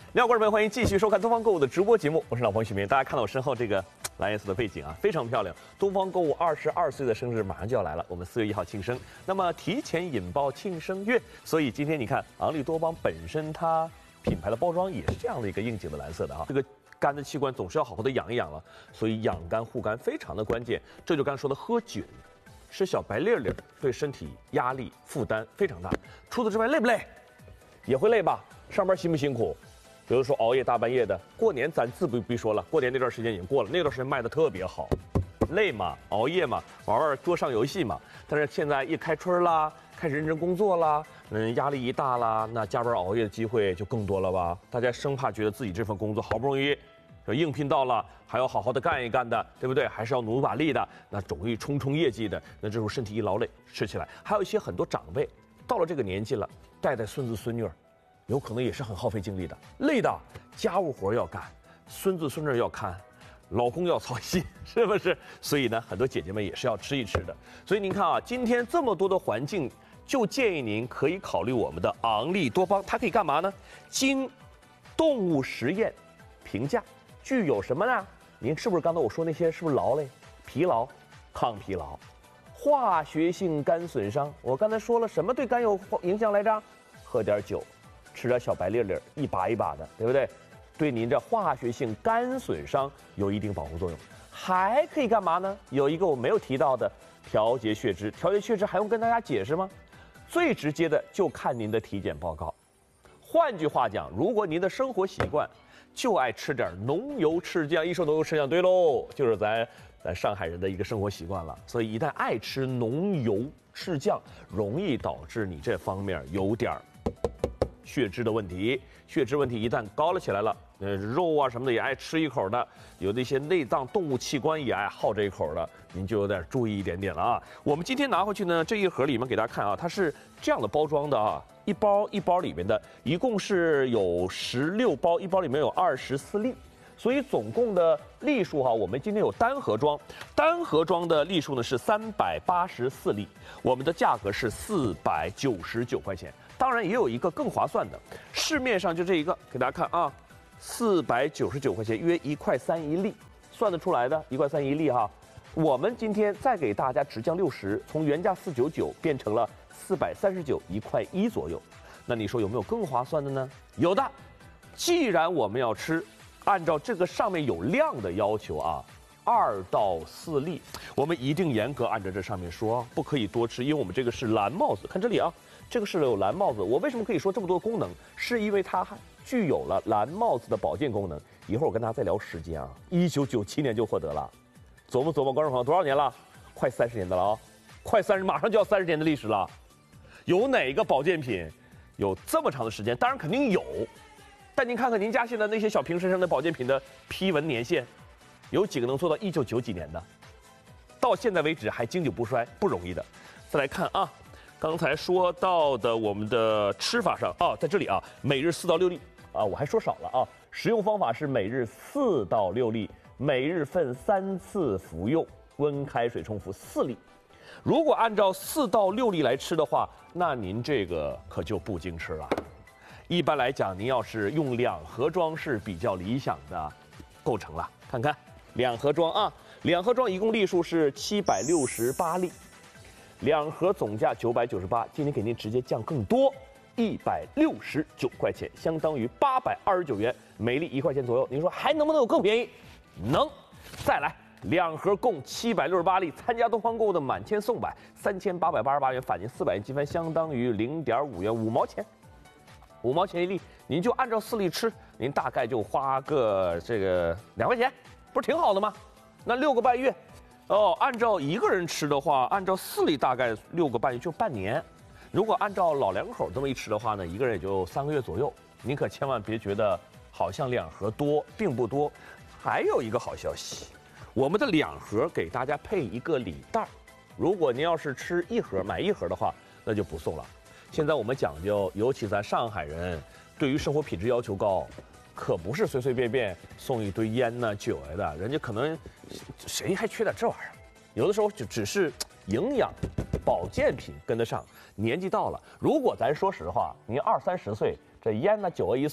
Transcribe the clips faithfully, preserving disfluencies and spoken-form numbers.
你好，观众朋友，欢迎继续收看东方购物的直播节目，我是老朋友许明。大家看到我身后这个蓝颜色的背景啊，非常漂亮。东方购物二十二岁的生日马上就要来了，我们四月一号庆生，那么提前引爆庆生月，所以今天你看昂利多邦本身它品牌的包装也是这样的一个应景的蓝色的啊。这个肝的器官总是要好好的养一养了，所以养肝护肝非常的关键。这就刚才说的喝酒。吃小白粒粒对身体压力负担非常大。除此之外，累不累？也会累吧。上班辛不辛苦？比如说熬夜大半夜的。过年咱自不必说了，过年那段时间已经过了，那段时间卖的特别好，累嘛，熬夜嘛，玩玩桌上游戏嘛。但是现在一开春啦，开始认真工作啦，嗯，压力一大啦，那加班熬夜的机会就更多了吧？大家生怕觉得自己这份工作好不容易。应聘到了，还要好好的干一干的，对不对？还是要努把力的，那总会冲冲业绩的。那这时候身体一劳累，吃起来。还有一些很多长辈到了这个年纪了，带带孙子孙女儿，有可能也是很耗费精力的，累的，家务活要干，孙子孙女要看，老公要操心，是不是？所以呢，很多姐姐们也是要吃一吃的。所以您看啊，今天这么多的环境，就建议您可以考虑我们的昂利多邦，它可以干嘛呢？经动物实验评价。具有什么呢？您是不是刚才我说那些是不是劳累、疲劳、抗疲劳、化学性肝损伤？我刚才说了什么对肝有影响来着？喝点酒，吃点小白粒粒，一把一把的，对不对？对您这化学性肝损伤有一定保护作用。还可以干嘛呢？有一个我没有提到的，调节血脂。调节血脂还用跟大家解释吗？最直接的就看您的体检报告。换句话讲，如果您的生活习惯就爱吃点浓油赤酱，一说浓油赤酱，对喽，就是咱咱上海人的一个生活习惯了。所以一旦爱吃浓油赤酱，容易导致你这方面有点血脂的问题。血脂问题一旦高了起来了，呃，肉啊什么的也爱吃一口的，有的一些内脏动物器官也爱好这一口的，您就有点注意一点点了啊。我们今天拿回去呢，这一盒里面给大家看啊，它是这样的包装的啊。一包一包里面的，一共是有十六包，一包里面有二十四粒，所以总共的粒数哈，我们今天有单盒装，单盒装的粒数呢是三百八十四粒，我们的价格是四百九十九块钱。当然也有一个更划算的，市面上就这一个，给大家看啊，四百九十九块钱，约一块三一粒，算得出来的，一块三一粒哈。我们今天再给大家直降六十，从原价四九九变成了四百三十九，一块一左右。那你说有没有更划算的呢？有的。既然我们要吃，按照这个上面有量的要求啊，二到四粒，我们一定严格按照这上面说，不可以多吃，因为我们这个是蓝帽子。看这里啊，这个是有蓝帽子。我为什么可以说这么多功能？是因为它具有了蓝帽子的保健功能。一会儿我跟大家再聊时间啊，一九九七年就获得了。琢磨琢磨，观众朋友，多少年了？快三十年的了啊，快三十，马上就要三十年的历史了。有哪个保健品有这么长的时间？当然肯定有，但您看看您家现在那些小瓶身上的保健品的批文年限，有几个能做到一九九几年的？到现在为止还经久不衰，不容易的。再来看啊，刚才说到的我们的吃法上啊，在这里啊，每日四到六粒啊，我还说少了啊。食用方法是每日四到六粒。每日分三次服用，温开水冲服四粒。如果按照四到六粒来吃的话，那您这个可就不经吃了。一般来讲，您要是用两盒装是比较理想的构成了。看看两盒装啊，两盒装一共粒数是七百六十八粒，两盒总价九百九十八，今天给您直接降更多，一百六十九块钱，相当于八百二十九元，每粒一块钱左右。您说还能不能有更便宜？能，再来两盒共七百六十八粒，参加东方购物的满千送百，三千八百八十八元，返您四百元积分，相当于零点五元，五毛钱，五毛钱一粒，您就按照四粒吃，您大概就花个这个两块钱，不是挺好的吗？那六个半月，哦，按照一个人吃的话，按照四粒大概六个半月就半年，如果按照老两口这么一吃的话呢，一个人也就三个月左右。您可千万别觉得好像两盒多，并不多。还有一个好消息，我们的两盒给大家配一个礼袋，如果您要是吃一盒买一盒的话，那就不送了。现在我们讲究，尤其咱上海人对于生活品质要求高，可不是随随便便送一堆烟呐、酒呀的，人家可能谁还缺点这玩意儿？有的时候就只是营养、保健品跟得上。年纪到了，如果咱说实话，您二三十岁，这烟呐、酒啊一送，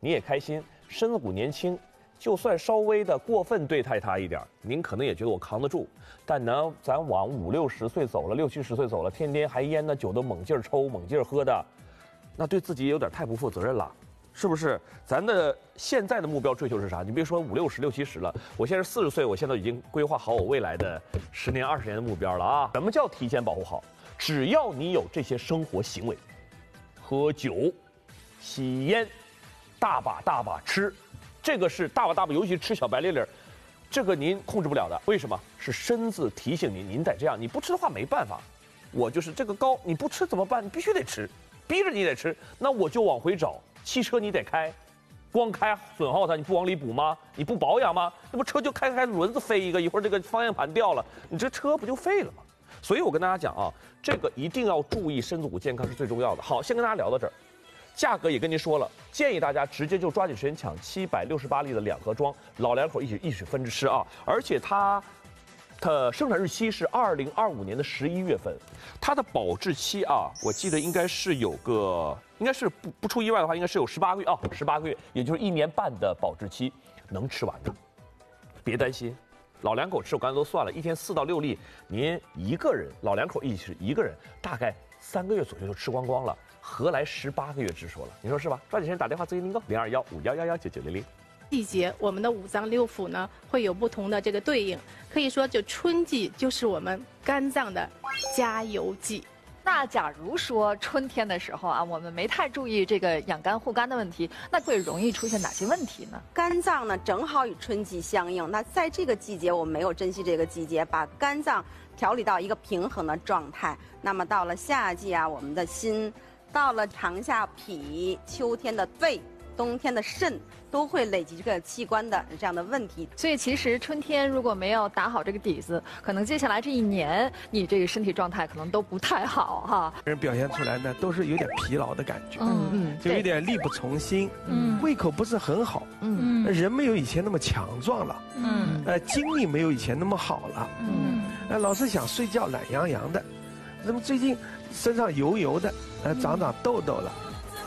你也开心，身子骨年轻。就算稍微的过分对待他一点，您可能也觉得我扛得住，但呢，咱往五六十岁走了，六七十岁走了，天天还烟的酒都猛劲儿抽、猛劲儿喝的，那对自己有点太不负责任了，是不是？咱的现在的目标追求是啥？你别说五六十、六七十了，我现在四十岁，我现在已经规划好我未来的十年、二十年的目标了啊！什么叫提前保护好？只要你有这些生活行为，喝酒、吸烟，大把大把吃。这个是大把大把，尤其吃小白粒粒，这个您控制不了的。为什么？是身子提醒您，您得这样。你不吃的话没办法。我就是这个高，你不吃怎么办？你必须得吃，逼着你得吃。那我就往回找。汽车你得开，光开损耗它，你不往里补吗？你不保养吗？那不车就开开轮子飞一个，一会儿这个方向盘掉了，你这车不就废了吗？所以我跟大家讲啊，这个一定要注意身子骨健康是最重要的。好，先跟大家聊到这儿。价格也跟您说了，建议大家直接就抓紧时间抢七百六十八粒的两盒装，老两口一起一起分着吃啊！而且它，它生产日期是二零二五年的十一月份，它的保质期啊，我记得应该是有个，应该是不不出意外的话，应该是有十八个月啊，十八个月，也就是一年半的保质期，能吃完的，别担心。老两口吃，我刚才都算了，一天四到六粒，您一个人，老两口一起吃，一个人大概三个月左右就吃光光了。何来十八个月之说了？你说是吧？抓紧时间打电话咨询订购零二幺五幺幺幺九九零零。 季节，我们的五脏六腑呢会有不同的这个对应，可以说就春季就是我们肝脏的加油季。 那假如说春天的时候啊，我们没太注意这个养肝护肝的问题，那会容易出现哪些问题呢？ 肝脏呢正好与春季相应，那在这个季节我们没有珍惜这个季节，把肝脏调理到一个平衡的状态。那么到了夏季啊，我们的心。到了长夏脾，秋天的肺，冬天的肾，都会累积这个器官的这样的问题。 所以其实春天如果没有打好这个底子，可能接下来这一年你这个身体状态可能都不太好哈。 人表现出来呢，都是有点疲劳的感觉，嗯嗯，就有点力不从心，嗯，胃口不是很好，嗯，人没有以前那么强壮了，嗯，呃，精力没有以前那么好了，嗯，呃，老是想睡觉，懒洋洋的，那么最近身上油油的。呃，长长痘痘了。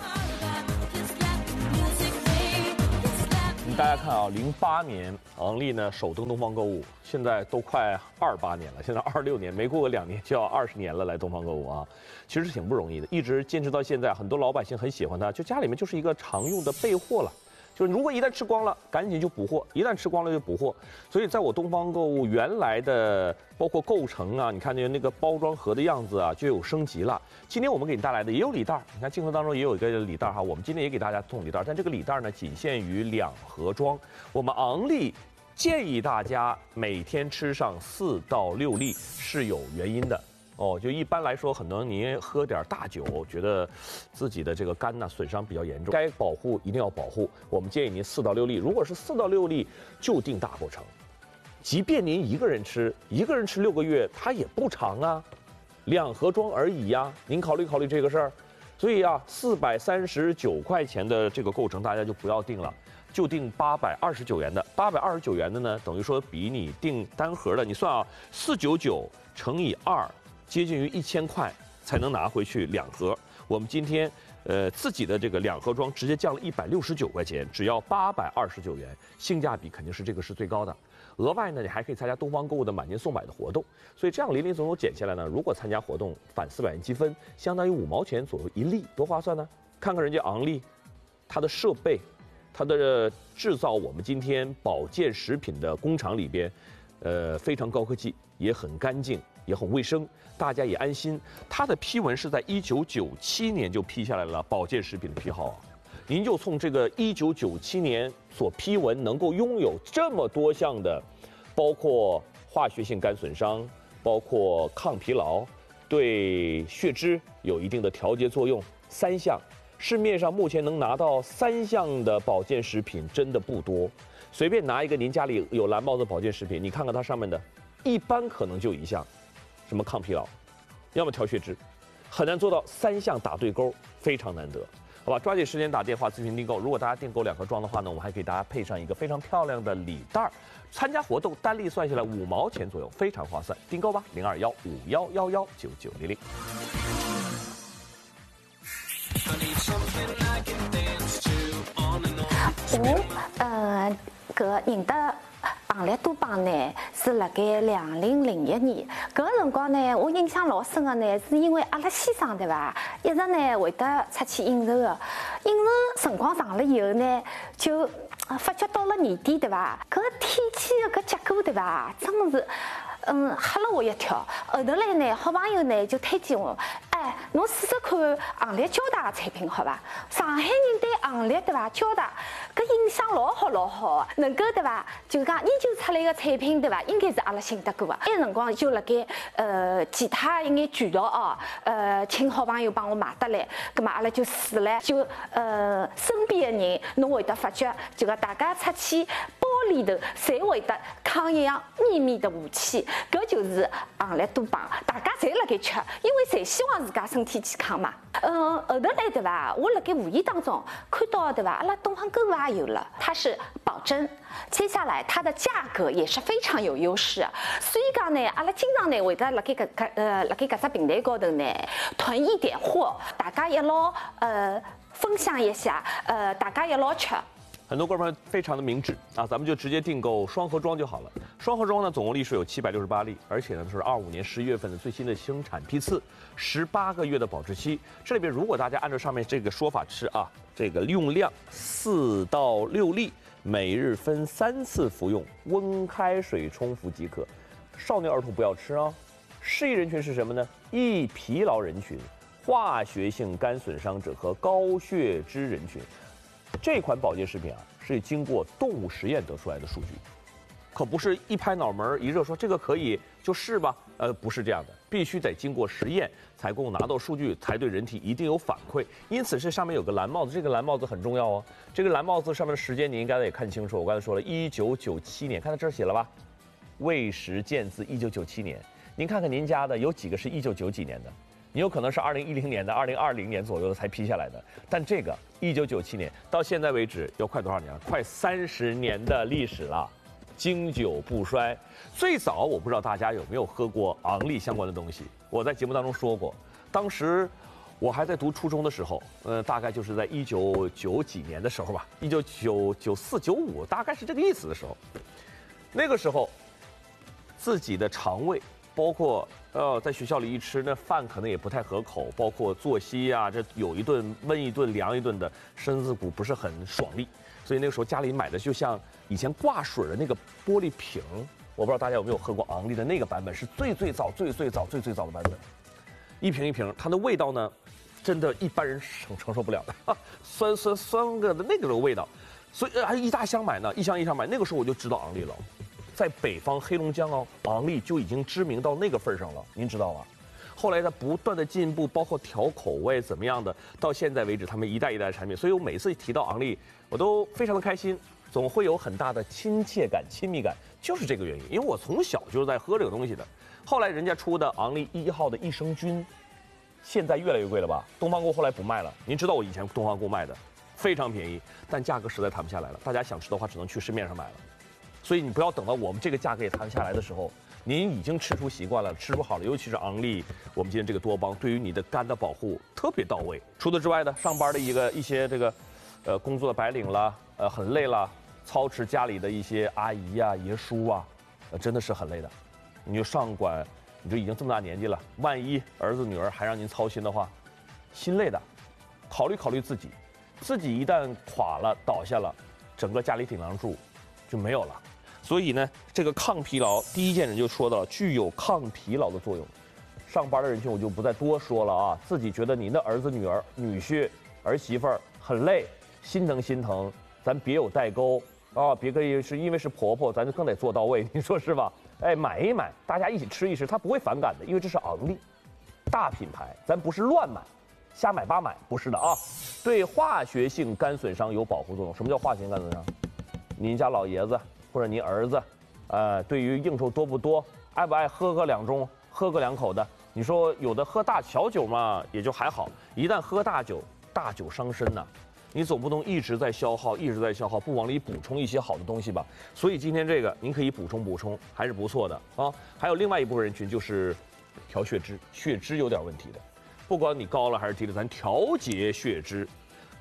大家看啊，零八年昂丽呢首登东方购物，现在都快二八年了，现在二六年，没过个两年就要二十年了，来东方购物啊，其实挺不容易的，一直坚持到现在，很多老百姓很喜欢它，就家里面就是一个常用的备货了。就是如果一旦吃光了，赶紧就补货；一旦吃光了就补货。所以在我东方购物原来的包括构成啊，你看见那个包装盒的样子啊，就有升级了。今天我们给你带来的也有礼袋，你看镜头当中也有一个礼袋哈，我们今天也给大家送礼袋，但这个礼袋呢仅限于两盒装。我们昂丽建议大家每天吃上四到六粒是有原因的。哦，就一般来说，可能您喝点大酒，觉得自己的这个肝呢损伤比较严重，该保护一定要保护。我们建议您四到六粒，如果是四到六粒，就定大过程。即便您一个人吃，一个人吃六个月，它也不长啊，两盒装而已呀、啊。您考虑考虑这个事儿。所以啊，四百三十九块钱的这个构成，大家就不要定了，就定八百二十九元的。八百二十九元的呢，等于说比你定单盒的，你算啊，四九九乘以二。接近于一千块才能拿回去两盒。我们今天，呃，自己的这个两盒装直接降了一百六十九块钱，只要八百二十九元，性价比肯定是这个是最高的。额外呢，你还可以参加东方购物的买年送买的活动，所以这样零零总总减下来呢，如果参加活动返四百元积分，相当于五毛钱左右一粒，多划算呢！看看人家昂丽，它的设备，它的制造我们今天保健食品的工厂里边，呃，非常高科技，也很干净。也很卫生，大家也安心。它的批文是在一九九七年就批下来了保健食品的批号啊，您就从这个一九九七年所批文能够拥有这么多项的，包括化学性肝损伤，包括抗疲劳，对血脂有一定的调节作用，三项。市面上目前能拿到三项的保健食品真的不多，随便拿一个您家里有蓝帽子保健食品，你看看它上面的，一般可能就一项。什么抗疲劳，要么调血脂，很难做到三项打对勾，非常难得，好吧？抓紧时间打电话咨询订购。如果大家订购两盒装的话呢，我们还给大家配上一个非常漂亮的礼袋。参加活动单粒算下来五毛钱左右，非常划算。订购吧，零二幺五幺幺幺九九零零。 我呃搿认得昂利多邦呢，是辣盖两零零一年。搿个辰光呢，我印象老深个呢，是因为阿拉先生对伐，一直呢会得出去应酬个，应酬辰光长了以后呢，就发觉到了年底对伐，搿天气的搿结果对伐，真是。嗯，吓了我一跳。后头来呢，好朋友呢就推荐我，哎，侬试试看行列交大的产品，好伐？上海人对行列对伐，交大搿印象老好老好，能够对伐？就讲研究出来个产品对伐，应该是阿拉信得过个。那辰光就辣盖呃其他一眼渠道哦，呃请好朋友帮我买得来，葛末阿拉就试了，就呃身边的人，侬会得发觉，就讲大家出去包里头，侪会得扛一样秘密的武器。搿就是行列多邦，大家侪辣盖吃，因为侪希望自家身体健康嘛。嗯，后头来对伐？我辣盖无意当中看到对伐？阿拉东方购物也有了，它是保真。接下来它的价格也是非常有优势，所以讲呢，阿拉经常呢会得辣盖搿搿呃辣盖搿只平台高头呢囤一点货，大家一道呃分享一下，呃大家一道吃。 很多观众朋友非常的明智啊，咱们就直接订购双盒装就好了。双盒装呢，总共例数有七百六十八例，而且呢是二五年十一月份的最新的生产批次，十八个月的保质期。这里边如果大家按照上面这个说法吃啊，这个用量四到六粒，每日分三次服用，温开水冲服即可。少年儿童不要吃哦。适宜人群是什么呢？易疲劳人群、化学性肝损伤者和高血脂人群。这款保健食品啊，是经过动物实验得出来的数据，可不是一拍脑门一热说这个可以就是吧？呃，不是这样的，必须得经过实验才够拿到数据，才对人体一定有反馈。因此，这上面有个蓝帽子，这个蓝帽子很重要哦。这个蓝帽子上面的时间你应该也看清楚，我刚才说了，一九九七年，看到这儿写了吧？魏实健字，一九九七年。您看看您家的有几个是一九九几年的？你有可能是二零一零年的、二零二零年左右的才批下来的，但这个一九九七年到现在为止，有快多少年了？快三十年的历史了，经久不衰。最早我不知道大家有没有喝过昂利相关的东西，我在节目当中说过，当时我还在读初中的时候，呃，大概就是在一九九几年的时候吧，一九九九四九五，大概是这个意思的时候，那个时候自己的肠胃。包括呃，在学校里一吃那饭可能也不太合口，包括作息啊，这有一顿焖一顿凉一顿的，身子骨不是很爽利，所以那个时候家里买的就像以前挂水的那个玻璃瓶，我不知道大家有没有喝过昂利的那个版本，是最最早最最早最最早的版本，一瓶一瓶，它的味道呢，真的一般人承承受不了的，酸酸酸个的那种味道，所以还一大箱买呢，一箱一箱买，那个时候我就知道昂利了。在北方黑龙江哦，昂利就已经知名到那个份上了，您知道吧？后来它不断的进步，包括调口味怎么样的，到现在为止，他们一代一代的产品，所以我每次提到昂利，我都非常的开心，总会有很大的亲切感、亲密感，就是这个原因。因为我从小就是在喝这个东西的。后来人家出的昂利一号的益生菌，现在越来越贵了吧？东方购后来不卖了，您知道我以前东方购卖的非常便宜，但价格实在谈不下来了，大家想吃的话只能去市面上买了。所以你不要等到我们这个价格也谈不下来的时候，您已经吃出习惯了，吃出好了，尤其是昂利，我们今天这个多邦对于你的肝的保护特别到位。除此之外呢，上班的一个一些这个，呃，工作的白领啦，呃，很累了，操持家里的一些阿姨呀、爷叔啊，呃，真的是很累的。你就上管，你就已经这么大年纪了，万一儿子女儿还让您操心的话，心累的。考虑考虑自己，自己一旦垮了倒下了，整个家里顶梁柱就没有了。所以呢，这个抗疲劳，第一件人就说到了具有抗疲劳的作用。上班的人群我就不再多说了啊，自己觉得您的儿子、女儿、女婿、儿媳妇儿很累，心疼心疼，咱别有代沟啊，别可以是因为是婆婆，咱就更得做到位，你说是吧？哎，买一买，大家一起吃一吃，他不会反感的，因为这是昂利，大品牌，咱不是乱买，瞎买八买，不是的啊。对化学性肝损伤有保护作用。什么叫化学性肝损伤？您家老爷子。或者您儿子，呃，对于应酬多不多，爱不爱喝个两盅，喝个两口的，你说有的喝大小酒嘛，也就还好，一旦喝大酒，大酒伤身呐、啊，你总不能一直在消耗，一直在消耗，不往里补充一些好的东西吧？所以今天这个您可以补充补充，还是不错的啊。还有另外一部分人群就是调血脂，血脂有点问题的，不管你高了还是低了，咱调节血脂。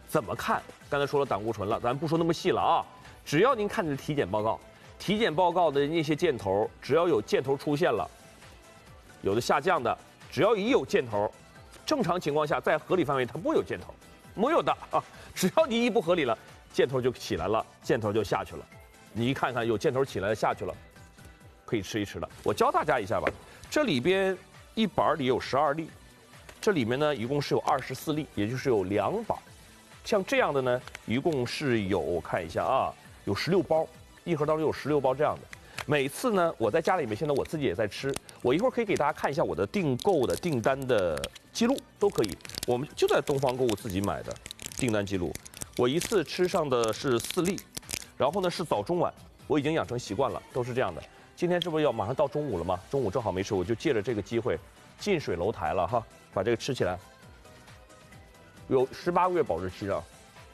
怎么看？刚才说了胆固醇了，咱不说那么细了啊。只要您看你的体检报告，体检报告的那些箭头，只要有箭头出现了，有的下降的，只要一有箭头，正常情况下在合理范围它不会有箭头，没有的啊。只要你一不合理了，箭头就起来了，箭头就下去了。你一看看有箭头起来了下去了，可以吃一吃了。我教大家一下吧，这里边一板里有十二粒，这里面呢一共是有二十四粒，也就是有两板。像这样的呢，一共是有我看一下啊，有十六包，一盒当中有十六包这样的。每次呢，我在家里面，现在我自己也在吃。我一会儿可以给大家看一下我的订购的订单的记录，都可以。我们就在东方购物自己买的订单记录，我一次吃上的是四粒，然后呢是早中晚，我已经养成习惯了，都是这样的。今天这不是要马上到中午了吗？中午正好没吃，我就借着这个机会，近水楼台了哈，把这个吃起来。有十八个月保质期啊。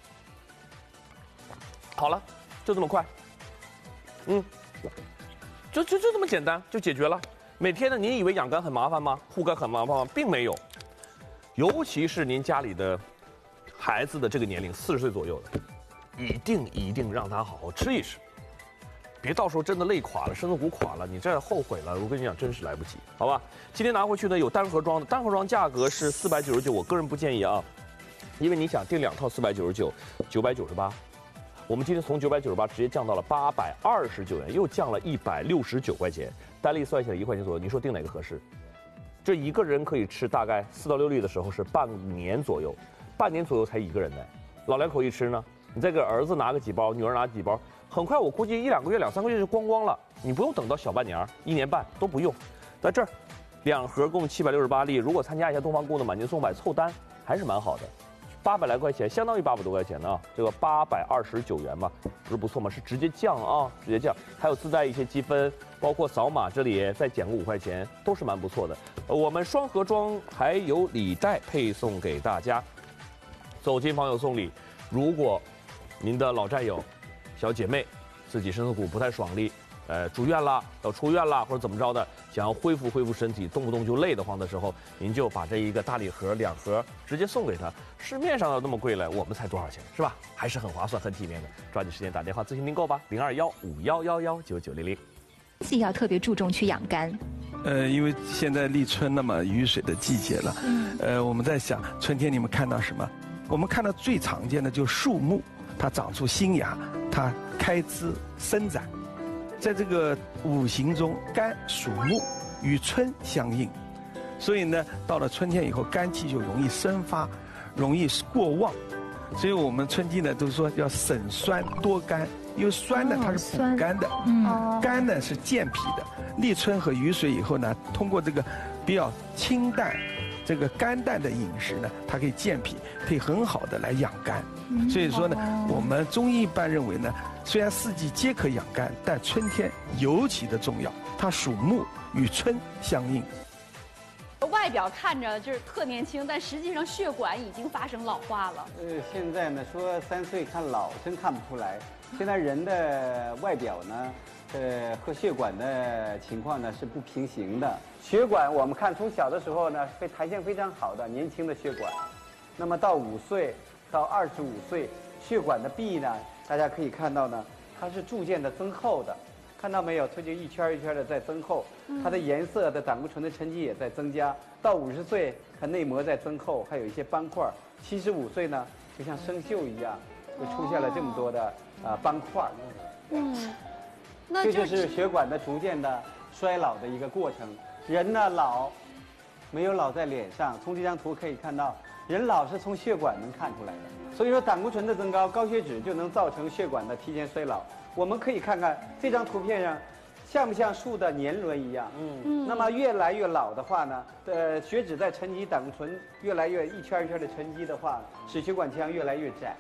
好了，就这么快，嗯，就就就这么简单，就解决了。每天呢，您以为养肝很麻烦吗？护肝很麻烦吗？并没有，尤其是您家里的孩子的这个年龄，四十岁左右的，一定一定让他好好吃一吃，别到时候真的累垮了，身子骨垮了，你这后悔了。我跟你讲，真是来不及，好吧？今天拿回去呢，有单盒装的，单盒装价格是四百九十九，我个人不建议啊。因为你想订两套四百九十九，九百九十八，我们今天从九百九十八直接降到了八百二十九元，又降了一百六十九块钱，单粒算下来一块钱左右。你说订哪个合适？这一个人可以吃大概四到六粒的时候是半年左右，半年左右才一个人呢。老两口一吃呢，你再给儿子拿个几包，女儿拿几包，很快我估计一两个月、两三个月就光光了。你不用等到小半年、一年半都不用。在这儿，两盒共七百六十八粒，如果参加一下东方购物的满减送百凑单，还是蛮好的。八百来块钱，相当于八百多块钱呢啊，这个八百二十九元嘛，不是不错嘛，是直接降啊，直接降，还有自带一些积分，包括扫码这里再减个五块钱，都是蛮不错的。我们双盒装还有礼袋配送给大家，走亲朋友送礼。如果您的老战友、小姐妹自己身子骨不太爽利，呃，住院了，要出院了，或者怎么着的，想要恢复恢复身体，动不动就累得慌的时候，您就把这一个大礼盒两盒直接送给他。市面上要那么贵了，我们才多少钱，是吧？还是很划算、很体面的。抓紧时间打电话咨询订购吧，零二幺五幺幺幺九九零零。 既要特别注重去养肝。 呃，因为现在立春了嘛，雨水的季节了。嗯。呃，我们在想，春天你们看到什么？我们看到最常见的就是树木，它长出新芽，它开枝生长。在这个五行中，肝属木，与春相应，所以呢，到了春天以后，肝气就容易生发，容易过旺。所以我们春季呢，都说要省酸多甘，因为酸呢它是补肝的，嗯，甘呢是健脾的。立春和雨水以后呢，通过这个比较清淡、这个甘淡的饮食呢，它可以健脾，可以很好的来养肝。所以说呢，我们中医一般认为呢，虽然四季皆可养肝，但春天尤其的重要，它属木，与春相应。 外表看着就是特年轻，但实际上血管已经发生老化了。 呃，现在呢说三岁看老，真看不出来。现在人的外表呢，呃，和血管的情况呢是不平行的。血管我们看从小的时候呢，非弹性非常好的年轻的血管，那么到五岁到二十五岁，血管的壁呢，大家可以看到呢，它是逐渐的增厚的。看到没有？它就一圈一圈的在增厚，它的颜色的胆固醇的沉积也在增加。到五十岁，它内膜在增厚，还有一些斑块。七十五岁呢，就像生锈一样，就出现了这么多的啊斑块。嗯，那这就是血管的逐渐的衰老的一个过程。人呢老，没有老在脸上。从这张图可以看到，人老是从血管能看出来的。所以说，胆固醇的增高、高血脂就能造成血管的提前衰老。我们可以看看这张图片上，像不像树的年轮一样？嗯，那么越来越老的话呢，呃，血脂在沉积，胆固醇越来越一圈一圈的沉积的话，使血管腔越来越窄。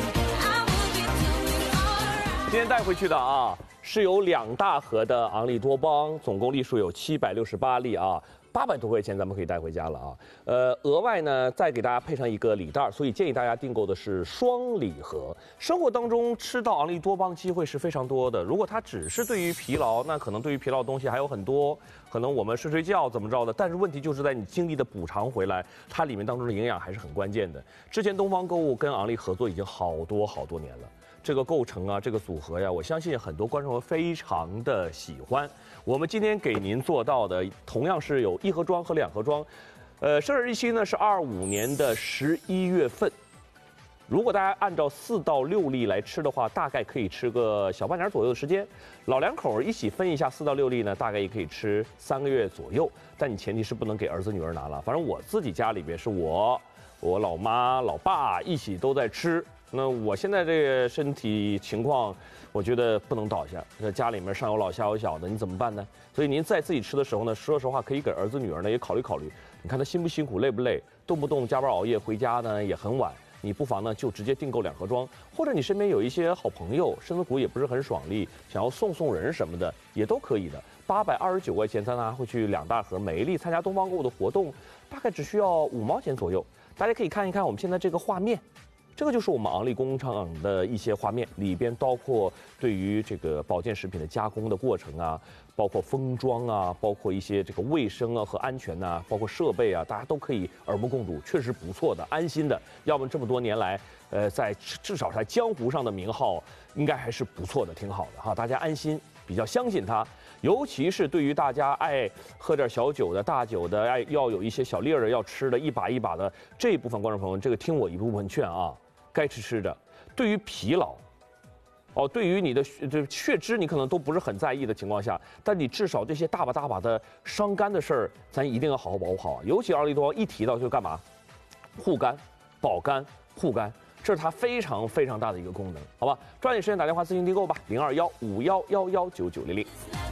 今天带回去的啊，是有两大盒的昂利多邦，总共粒数有七百六十八粒啊。 八百多块钱咱们可以带回家了啊。呃，额外呢再给大家配上一个礼袋，所以建议大家订购的是双礼盒。生活当中吃到昂利多邦机会是非常多的，如果它只是对于疲劳，那可能对于疲劳的东西还有很多，可能我们睡睡觉怎么着的，但是问题就是在你精力的补偿回来，它里面当中的营养还是很关键的。之前东方购物跟昂利合作已经好多好多年了。这个构成啊，这个组合呀，我相信很多观众们非常的喜欢。我们今天给您做到的，同样是有一盒装和两盒装，呃，生日日期呢是二五年的十一月份。如果大家按照四到六粒来吃的话，大概可以吃个小半年左右的时间。老两口一起分一下四到六粒呢，大概也可以吃三个月左右。但你前提是不能给儿子女儿拿了。反正我自己家里边是我、我老妈、老爸一起都在吃。那我现在这个身体情况，我觉得不能倒下。那家里面上有老下有小的，你怎么办呢？所以您在自己吃的时候呢，说实话可以给儿子女儿呢也考虑考虑。你看他辛不辛苦，累不累，动不动加班熬夜回家呢也很晚。你不妨呢就直接订购两盒装，或者你身边有一些好朋友，身子骨也不是很爽利，想要送送人什么的也都可以的。八百二十九块钱，咱拿回去两大盒，每一粒参加东方购物的活动，大概只需要五毛钱左右。大家可以看一看我们现在这个画面。这个就是我们昂利工厂的一些画面，里边包括对于这个保健食品的加工的过程啊，包括封装啊，包括一些这个卫生啊和安全呐、啊，包括设备啊，大家都可以耳目共睹，确实不错的，安心的。要么这么多年来，呃，在至少在江湖上的名号，应该还是不错的，挺好的哈，大家安心，比较相信它。尤其是对于大家爱喝点小酒的、大酒的，爱要有一些小粒儿的要吃的，一把一把的这一部分观众朋友们，这个听我一部分劝啊。该吃吃的，对于疲劳，哦，对于你的这血脂你可能都不是很在意的情况下，但你至少这些大把大把的伤肝的事儿，咱一定要好好保护好。尤其昂利多一提到就干嘛，护肝、保肝、护肝，这是它非常非常大的一个功能，好吧？抓紧时间打电话咨询订购吧，零二幺五幺幺幺九九零零。